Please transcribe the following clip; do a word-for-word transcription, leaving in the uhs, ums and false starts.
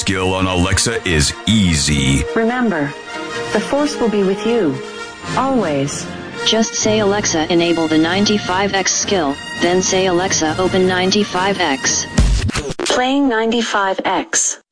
skill on Alexa is easy. Remember, the Force will be with you. Always. Just say Alexa enable the ninety-five X skill, then say Alexa open ninety-five X. Playing ninety-five X.